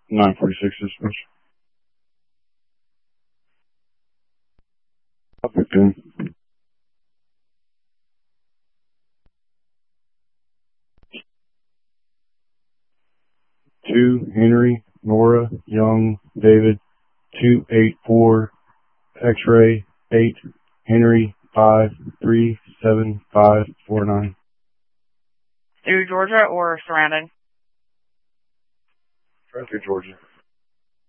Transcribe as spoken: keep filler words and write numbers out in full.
nine forty-six dispatch. fifteen. two, Henry, Nora, Young, David, two eight four, X-ray, eight, Henry, five, three, seven, five, four, nine. Through Georgia or surrounding? Right through Georgia.